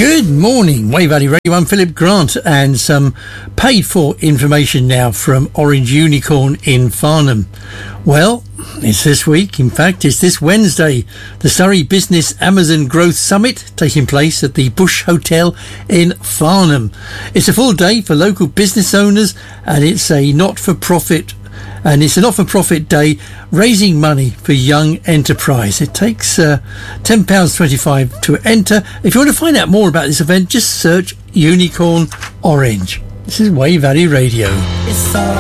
Good morning, Wave Valley Radio. I'm Philip Grant, and some paid-for information now from Orange Unicorn in Farnham. Well, it's this week. In fact, it's this Wednesday. The Surrey Business Amazon Growth Summit taking place at the Bush Hotel in Farnham. It's a full day for local business owners, and it's a not-for-profit day raising money for young enterprise. It takes £10.25 to enter. If you want to find out more about this event, just search Unicorn Orange. This is Wave Valley Radio. It's all